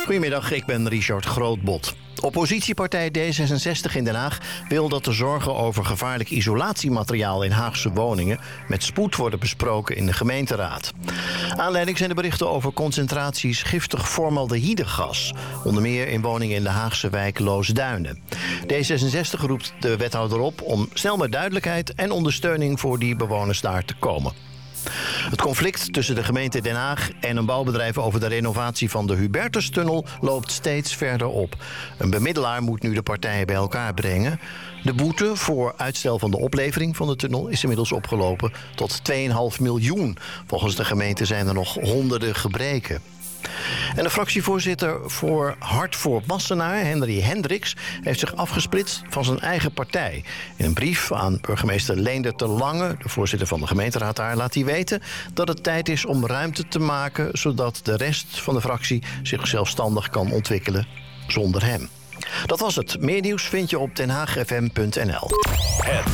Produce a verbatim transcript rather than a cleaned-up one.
Goedemiddag, ik ben Richard Grootbot. Oppositiepartij D zesenzestig in Den Haag wil dat de zorgen over gevaarlijk isolatiemateriaal in Haagse woningen met spoed worden besproken in de gemeenteraad. Aanleiding zijn de berichten over concentraties giftig formaldehydegas, onder meer in woningen in de Haagse wijk Loosduinen. D zesenzestig roept de wethouder op om snel met duidelijkheid en ondersteuning voor die bewoners daar te komen. Het conflict tussen de gemeente Den Haag en een bouwbedrijf over de renovatie van de Hubertustunnel loopt steeds verder op. Een bemiddelaar moet nu de partijen bij elkaar brengen. De boete voor uitstel van de oplevering van de tunnel is inmiddels opgelopen tot twee komma vijf miljoen. Volgens de gemeente zijn er nog honderden gebreken. En de fractievoorzitter voor Hart voor Wassenaar, Henry Hendricks, heeft zich afgesplitst van zijn eigen partij. In een brief aan burgemeester Leender te Lange, de voorzitter van de gemeenteraad daar, laat hij weten dat het tijd is om ruimte te maken, zodat de rest van de fractie zich zelfstandig kan ontwikkelen zonder hem. Dat was het. Meer nieuws vind je op den haag f m punt n l. Het